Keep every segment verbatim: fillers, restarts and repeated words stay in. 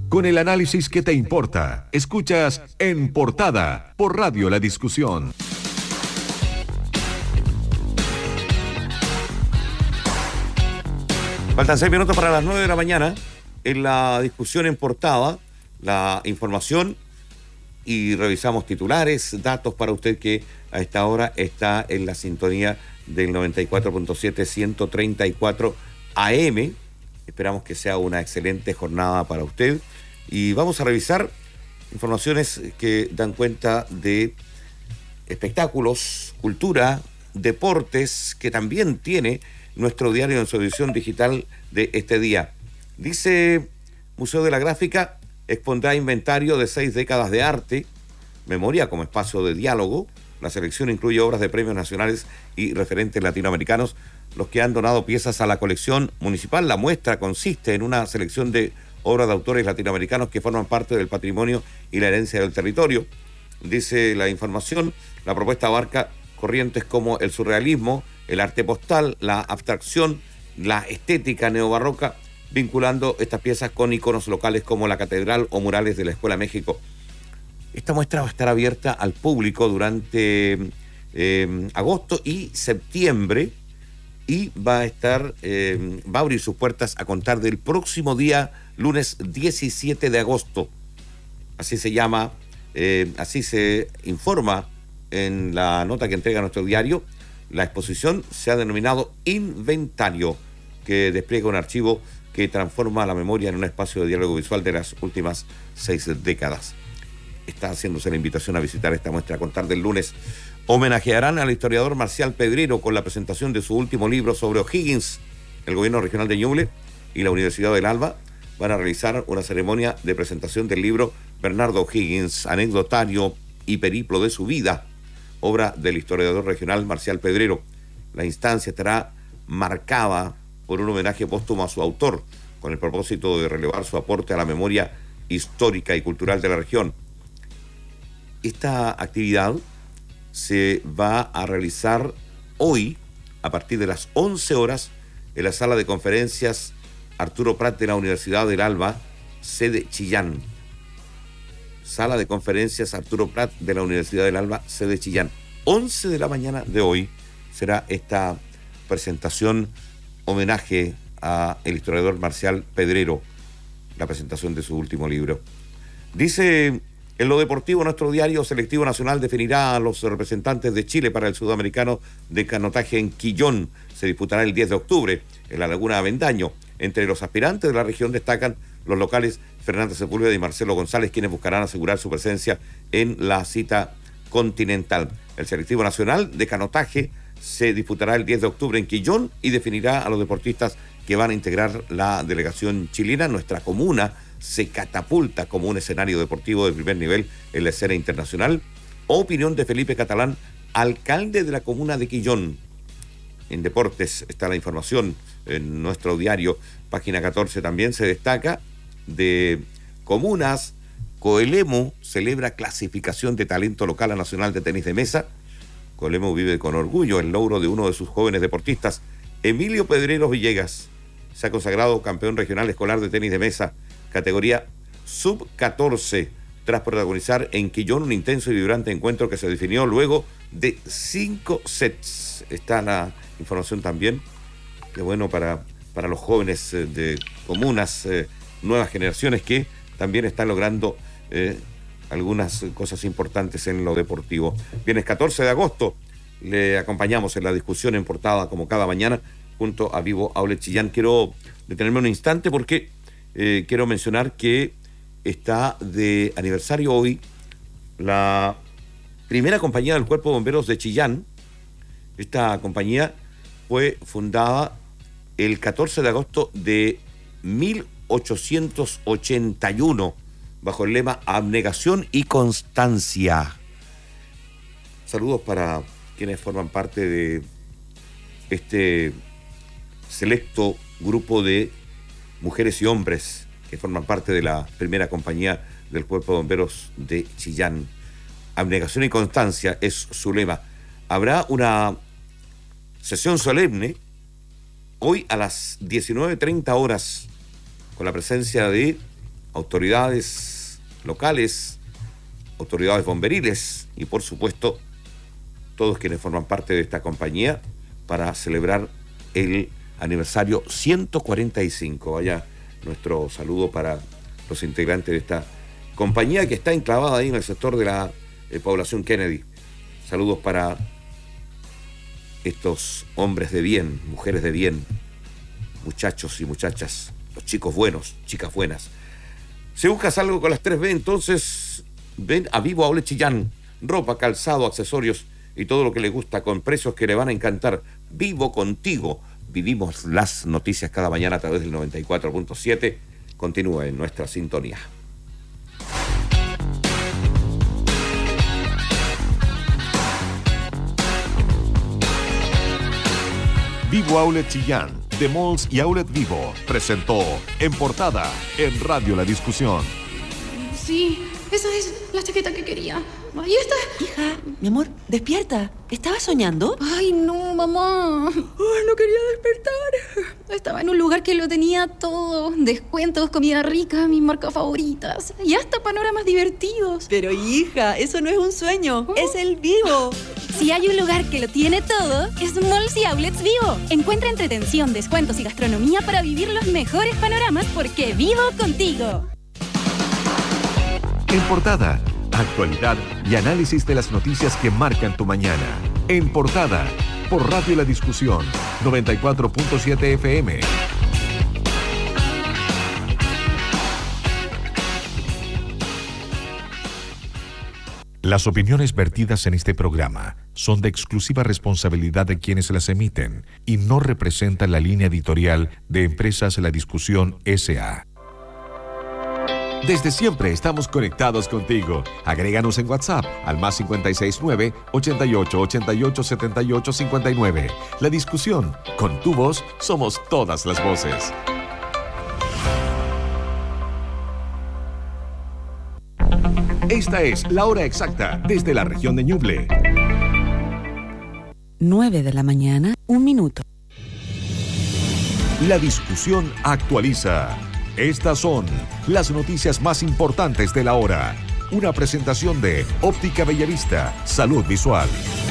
con el análisis que te importa. Escuchas En Portada por Radio La Discusión. Faltan seis minutos para las nueve de la mañana. En la discusión en Portada, la información y revisamos titulares, datos para usted que a esta hora está en la sintonía del noventa y cuatro punto siete, ciento treinta y cuatro A M. Esperamos que sea una excelente jornada para usted. Y vamos a revisar informaciones que dan cuenta de espectáculos, cultura, deportes, que también tiene nuestro diario en su edición digital de este día. Dice Museo de la Gráfica, expondrá inventario de seis décadas de arte, memoria como espacio de diálogo. La selección incluye obras de premios nacionales y referentes latinoamericanos, los que han donado piezas a la colección municipal. La muestra consiste en una selección de obras de autores latinoamericanos que forman parte del patrimonio y la herencia del territorio. Dice la información, la propuesta abarca corrientes como el surrealismo, el arte postal, la abstracción, la estética neobarroca, vinculando estas piezas con iconos locales como la catedral o murales de la Escuela México. Esta muestra va a estar abierta al público durante eh, agosto y septiembre y va a estar, eh, va a abrir sus puertas a contar del próximo día, lunes diecisiete de agosto. Así se llama, eh, así se informa en la nota que entrega nuestro diario. La exposición se ha denominado Inventario, que despliega un archivo que transforma la memoria en un espacio de diálogo visual de las últimas seis décadas. Está haciéndose la invitación a visitar esta muestra a contar del lunes. Homenajearán al historiador Marcial Pedrero con la presentación de su último libro sobre O'Higgins. El gobierno regional de Ñuble y la Universidad del Alba van a realizar una ceremonia de presentación del libro Bernardo O'Higgins, anecdotario y periplo de su vida, obra del historiador regional Marcial Pedrero. La instancia estará marcada por un homenaje póstumo a su autor, con el propósito de relevar su aporte a la memoria histórica y cultural de la región. Esta actividad se va a realizar hoy a partir de las once horas en la sala de conferencias Arturo Prat de la Universidad del Alba, sede Chillán. Sala de conferencias Arturo Prat de la Universidad del Alba, sede Chillán. once de la mañana de hoy será esta presentación, homenaje a el historiador Marcial Pedrero, la presentación de su último libro. Dice, en lo deportivo, nuestro diario Selectivo Nacional definirá a los representantes de Chile para el Sudamericano de Canotaje en Quillón. Se disputará el diez de octubre en la Laguna Avendaño. Entre los aspirantes de la región destacan los locales Fernando Sepúlveda y Marcelo González, quienes buscarán asegurar su presencia en la cita continental. El Selectivo Nacional de Canotaje se disputará el diez de octubre en Quillón y definirá a los deportistas que van a integrar la delegación chilena. Nuestra comuna se catapulta como un escenario deportivo de primer nivel en la escena internacional. Opinión de Felipe Catalán, alcalde de la comuna de Quillón. En deportes está la información en nuestro diario, página catorce también se destaca de comunas. Coelemu celebra clasificación de talento local a nacional de tenis de mesa. Coelemu vive con orgullo el logro de uno de sus jóvenes deportistas, Emilio Pedreros Villegas. Se ha consagrado campeón regional escolar de tenis de mesa, categoría sub catorce, tras protagonizar en Quillón un intenso y vibrante encuentro que se definió luego de cinco sets. Está la información también, que bueno para, para los jóvenes eh, de comunas, eh, nuevas generaciones que también están logrando eh, algunas cosas importantes en lo deportivo. Viernes catorce de agosto, le acompañamos en la discusión en Portada como cada mañana junto a Vivo Outlet Chillán. Quiero detenerme un instante porque eh, quiero mencionar que está de aniversario hoy la primera compañía del Cuerpo de Bomberos de Chillán. Esta compañía fue fundada el catorce de agosto de mil ochocientos ochenta y uno bajo el lema Abnegación y Constancia. Saludos para quienes forman parte de este selecto grupo de mujeres y hombres que forman parte de la primera compañía del Cuerpo de Bomberos de Chillán. Abnegación y Constancia es su lema. Habrá una sesión solemne hoy a las diecinueve treinta horas con la presencia de autoridades locales, autoridades bomberiles y por supuesto todos quienes forman parte de esta compañía para celebrar el aniversario ciento cuarenta y cinco. Vaya nuestro saludo para los integrantes de esta compañía que está enclavada ahí en el sector de la eh, población Kennedy. Saludos para estos hombres de bien, mujeres de bien, muchachos y muchachas, los chicos buenos, chicas buenas. Si buscas algo con las tres B, entonces ven a Vivo Outlet Chillán. Ropa, calzado, accesorios y todo lo que le gusta con precios que le van a encantar. Vivo contigo. Vivimos las noticias cada mañana a través del noventa y cuatro punto siete. Continúa en nuestra sintonía. Vivo Outlet Chillán, de Malls y Outlet Vivo, presentó En Portada, en Radio La Discusión. Sí, esa es la chaqueta que quería. Ahí está. Hija, mi amor, despierta. ¿Estabas soñando? Ay, no, mamá. Ay, no quería despertar. Estaba en un lugar que lo tenía todo. Descuentos, comida rica, mis marcas favoritas. Y hasta panoramas divertidos. Pero hija, eso no es un sueño, ¿Oh? Es el Vivo. Si hay un lugar que lo tiene todo, es Malls y Outlets Vivo. Encuentra entretención, descuentos y gastronomía para vivir los mejores panoramas porque vivo contigo. En Portada, actualidad y análisis de las noticias que marcan tu mañana. En Portada, por Radio La Discusión, noventa y cuatro punto siete F M. Las opiniones vertidas en este programa son de exclusiva responsabilidad de quienes las emiten y no representan la línea editorial de Empresas La Discusión S A Desde siempre estamos conectados contigo. Agréganos en WhatsApp al más cinco seis nueve, ochenta y ocho, ochenta y ocho, setenta y ocho, cincuenta y nueve. La Discusión. Con tu voz somos todas las voces. Esta es la hora exacta desde la región de Ñuble. nueve de la mañana, un minuto. La Discusión actualiza. Estas son las noticias más importantes de la hora. Una presentación de Óptica Bellavista, Salud Visual.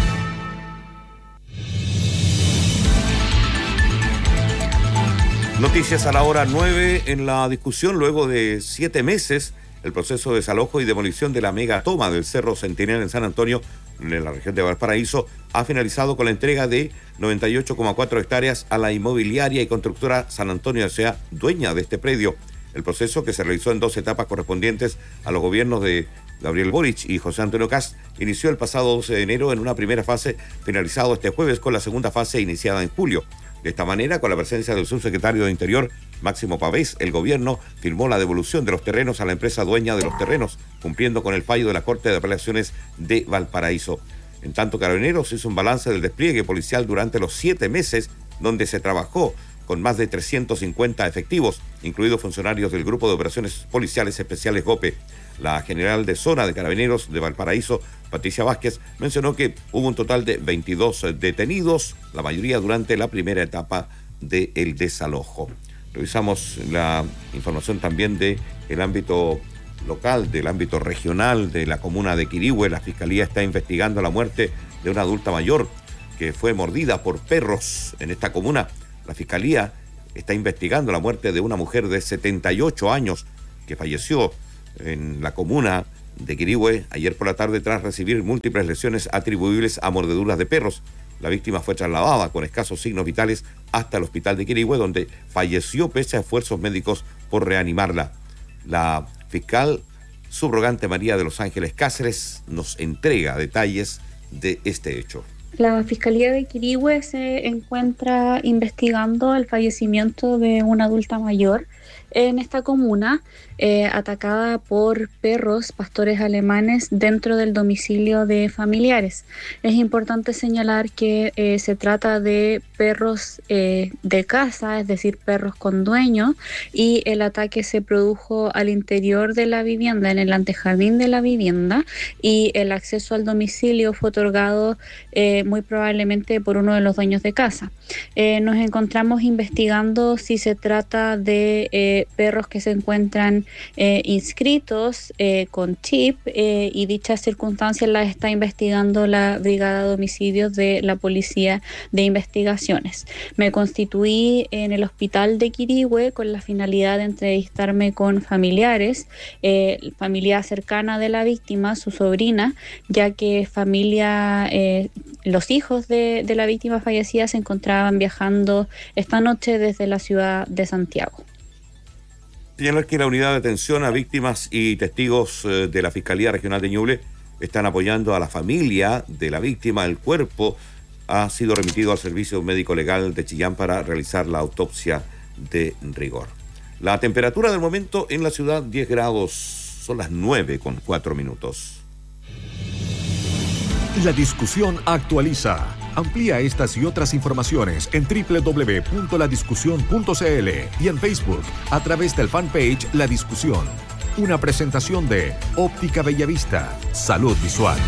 Noticias a la hora nueve en La Discusión. Luego de siete meses, el proceso de desalojo y demolición de la mega toma del Cerro Centinela en San Antonio, en la región de Valparaíso, ha finalizado con la entrega de noventa y ocho coma cuatro hectáreas a la inmobiliaria y constructora San Antonio S A, dueña de este predio. El proceso, que se realizó en dos etapas correspondientes a los gobiernos de Gabriel Boric y José Antonio Kast, inició el pasado doce de enero en una primera fase, finalizado este jueves con la segunda fase iniciada en julio. De esta manera, con la presencia del subsecretario de Interior, Máximo Pavés, el gobierno firmó la devolución de los terrenos a la empresa dueña de los terrenos, cumpliendo con el fallo de la Corte de Apelaciones de Valparaíso. En tanto, Carabineros hizo un balance del despliegue policial durante los siete meses, donde se trabajó con más de trescientos cincuenta efectivos, incluidos funcionarios del Grupo de Operaciones Policiales Especiales GOPE. La general de zona de Carabineros de Valparaíso, Patricia Vázquez, mencionó que hubo un total de veintidós detenidos, la mayoría durante la primera etapa del desalojo. Revisamos la información también del ámbito local, del ámbito regional de la comuna de Quirihue. La Fiscalía está investigando la muerte de una adulta mayor que fue mordida por perros en esta comuna. La Fiscalía está investigando la muerte de una mujer de setenta y ocho años que falleció en la comuna de Quirihue ayer por la tarde tras recibir múltiples lesiones atribuibles a mordeduras de perros. La víctima fue trasladada con escasos signos vitales hasta el hospital de Quirihue, donde falleció pese a esfuerzos médicos por reanimarla. La fiscal subrogante María de los Ángeles Cáceres nos entrega detalles de este hecho. La Fiscalía de Quirihue se encuentra investigando el fallecimiento de una adulta mayor en esta comuna, eh, atacada por perros pastores alemanes dentro del domicilio de familiares. Es importante señalar que eh, se trata de perros eh, de casa, es decir, perros con dueño, y el ataque se produjo al interior de la vivienda, en el antejardín de la vivienda, y el acceso al domicilio fue otorgado eh, muy probablemente por uno de los dueños de casa. eh, nos encontramos investigando si se trata de eh, perros que se encuentran eh, inscritos eh, con chip eh, y dichas circunstancias las está investigando la Brigada de Homicidios de la Policía de Investigaciones. Me constituí en el hospital de Quirihue con la finalidad de entrevistarme con familiares, eh, familia cercana de la víctima, su sobrina, ya que familia, eh, los hijos de, de la víctima fallecida se encontraban viajando esta noche desde la ciudad de Santiago. Señalar que la unidad de atención a víctimas y testigos eh, de la Fiscalía Regional de Ñuble están apoyando a la familia de la víctima. El cuerpo ha sido remitido al Servicio Médico Legal de Chillán para realizar la autopsia de rigor. La temperatura del momento en la ciudad, diez grados, son las nueve con cuatro minutos. La discusión actualiza. Amplía estas y otras informaciones en doble u doble u doble u punto la discusión punto c l y en Facebook a través del fanpage La Discusión. Una presentación de Óptica Bellavista. Salud visual.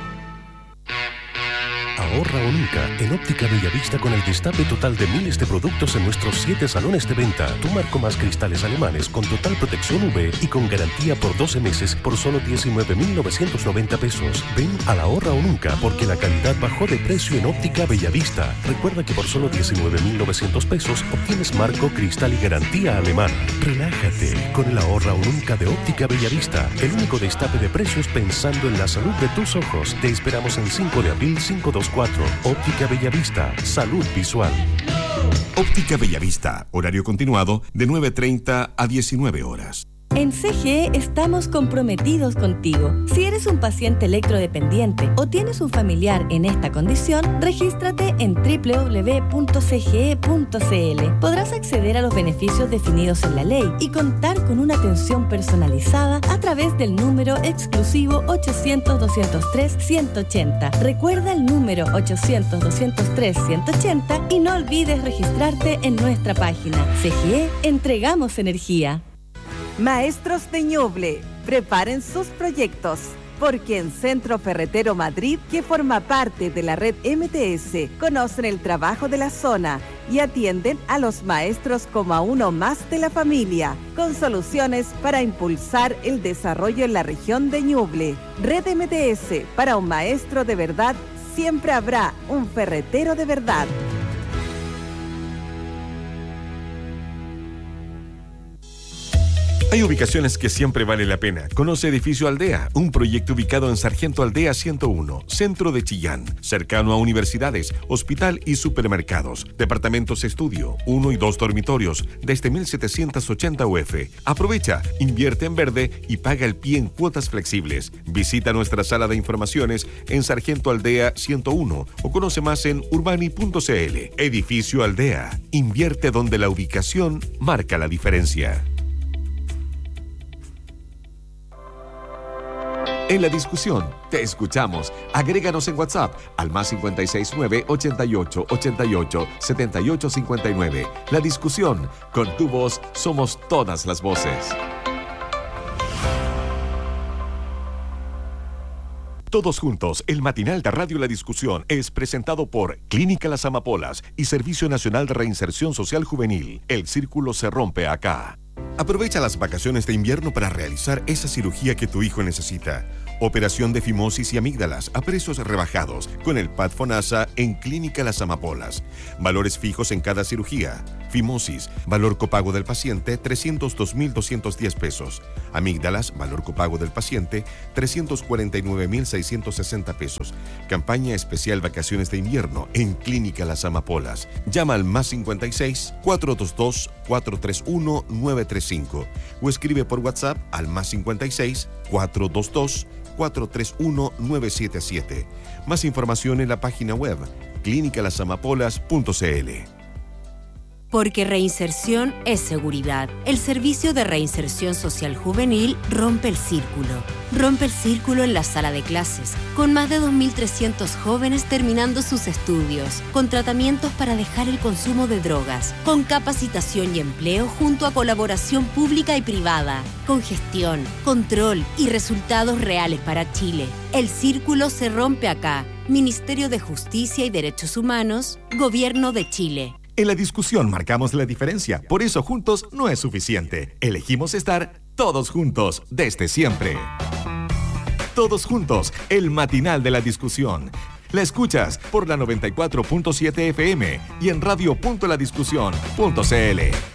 Ahorra o nunca en Óptica Bellavista con el destape total de miles de productos en nuestros siete salones de venta. Tu marco más cristales alemanes con total protección U V y con garantía por doce meses por solo diecinueve mil novecientos noventa pesos. Ven a la Ahorra o nunca porque la calidad bajó de precio en Óptica Bellavista. Recuerda que por solo diecinueve mil novecientos pesos obtienes marco, cristal y garantía alemana. Relájate con el Ahorra o nunca de Óptica Bellavista. El único destape de precios pensando en la salud de tus ojos. Te esperamos en cinco de abril cinco dos cuatro. Óptica Bellavista, salud visual. Óptica Bellavista, horario continuado de nueve treinta a diecinueve horas. En C G E estamos comprometidos contigo. Si eres un paciente electrodependiente o tienes un familiar en esta condición, regístrate en doble u doble u doble u punto c g e punto c l. Podrás acceder a los beneficios definidos en la ley y contar con una atención personalizada a través del número exclusivo ochocientos, doscientos tres, ciento ochenta. Recuerda el número ochocientos, doscientos tres, ciento ochenta y no olvides registrarte en nuestra página. C G E, entregamos energía. Maestros de Ñuble, preparen sus proyectos, porque en Centro Ferretero Madrid, que forma parte de la red M T S, conocen el trabajo de la zona y atienden a los maestros como a uno más de la familia, con soluciones para impulsar el desarrollo en la región de Ñuble. Red M T S, para un maestro de verdad, siempre habrá un ferretero de verdad. Hay ubicaciones que siempre vale la pena. Conoce Edificio Aldea, un proyecto ubicado en Sargento Aldea ciento uno, centro de Chillán, cercano a universidades, hospital y supermercados. Departamentos estudio, uno y dos dormitorios, desde mil setecientos ochenta U F. Aprovecha, invierte en verde y paga el pie en cuotas flexibles. Visita nuestra sala de informaciones en Sargento Aldea ciento uno o conoce más en urbani punto c l. Edificio Aldea. Invierte donde la ubicación marca la diferencia. En La Discusión, te escuchamos. Agréganos en WhatsApp al más cincuenta y seis nueve, ochenta y ocho, ochenta y ocho, setenta y ocho cincuenta y nueve. La Discusión, con tu voz somos todas las voces. Todos juntos, el matinal de Radio La Discusión es presentado por Clínica Las Amapolas y Servicio Nacional de Reinserción Social Juvenil. El círculo se rompe acá. Aprovecha las vacaciones de invierno para realizar esa cirugía que tu hijo necesita. Operación de fimosis y amígdalas a precios rebajados con el P A D FONASA en Clínica Las Amapolas. Valores fijos en cada cirugía. Fimosis, valor copago del paciente, trescientos dos mil doscientos diez pesos. Amígdalas, valor copago del paciente, trescientos cuarenta y nueve mil seiscientos sesenta pesos. Campaña especial vacaciones de invierno en Clínica Las Amapolas. Llama al más cincuenta y seis, cuatrocientos veintidós, cuatrocientos treinta y uno, novecientos treinta y cinco o escribe por WhatsApp al más cincuenta y seis, cuatrocientos veintidós, cuatrocientos treinta y uno, novecientos setenta y siete. Más información en la página web clínica las amapolas punto c l. Porque reinserción es seguridad. El Servicio de Reinserción Social Juvenil rompe el círculo. Rompe el círculo en la sala de clases, con más de dos mil trescientos jóvenes terminando sus estudios, con tratamientos para dejar el consumo de drogas, con capacitación y empleo junto a colaboración pública y privada, con gestión, control y resultados reales para Chile. El círculo se rompe acá. Ministerio de Justicia y Derechos Humanos, Gobierno de Chile. En la discusión marcamos la diferencia, por eso juntos no es suficiente. Elegimos estar todos juntos, desde siempre. Todos juntos, el matinal de la discusión. La escuchas por la noventa y cuatro punto siete F M y en radio punto la discusión punto c l.